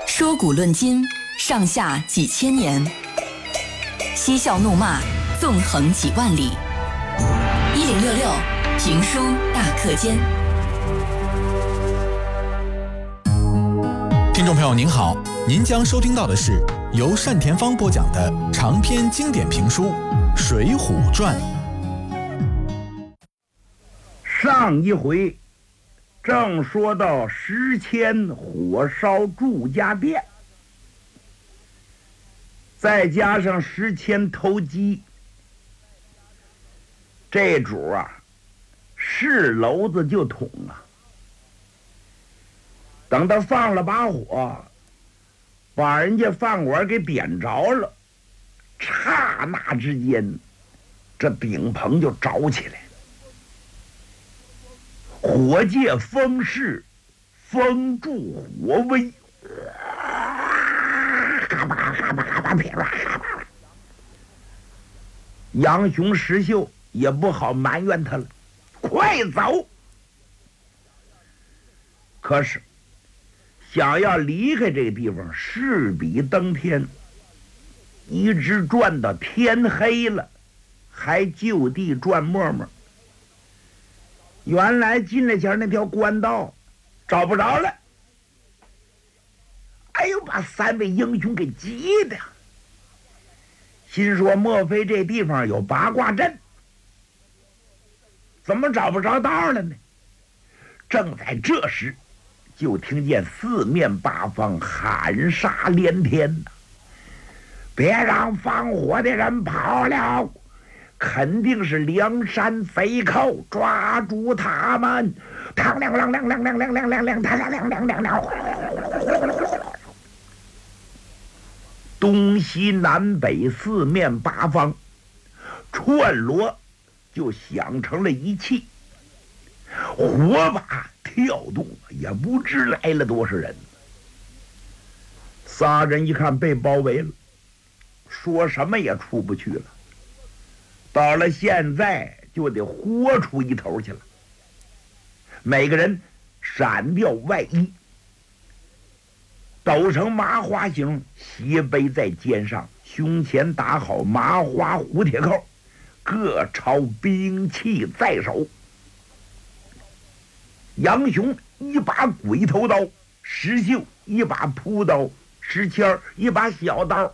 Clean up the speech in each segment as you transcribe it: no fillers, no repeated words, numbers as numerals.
说古论今，上下几千年；嬉笑怒骂，纵横几万里。1066评书大课间。 听众朋友您好，您将收听到的是由单田芳播讲的长篇经典评书《水浒传》。 上一回正说到石阡火烧祝家店，再加上石阡投机，这主是篓子就捅啊。等他放了把火，把人家饭馆给点着了，刹那之间这顶棚就着起来，火借风势，风助火威，杨雄、石秀也不好埋怨他了，快走！可是想要离开这个地方，势比登天，一直转到天黑了，还就地转磨磨。原来进来前那条官道找不着了，哎呦，把三位英雄给急的，心说莫非这地方有八卦阵？怎么找不着道了呢？正在这时，就听见四面八方喊杀连天呐！别让放火的人跑了，肯定是梁山贼寇，抓住他们！嘡亮亮亮亮亮亮亮亮亮，嘡亮亮亮亮亮，东西南北四面八方串锣就响成了一气，火把跳动，也不知来了多少人。仨人一看被包围了，说什么也出不去了。到了现在就得豁出一头去了。每个人闪掉外衣，抖成麻花形，斜背在肩上，胸前打好麻花蝴蝶扣，各抄兵器在手。杨雄一把鬼头刀，石秀一把扑刀，石谦一把小刀，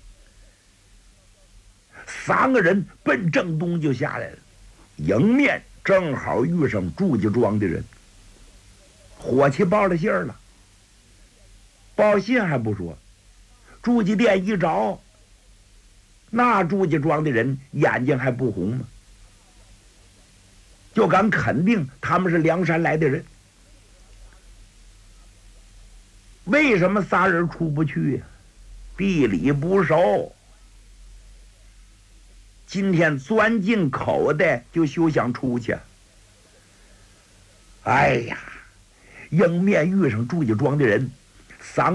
三个人奔正东就下来了。迎面正好遇上祝家庄的人，伙计报了信了。报信还不说，祝家店一着，那祝家庄的人眼睛还不红吗？就敢肯定他们是梁山来的人。为什么仨人出不去呀？地理不熟，今天钻进口袋就休想出去。哎呀，迎面遇上祝家庄的人，三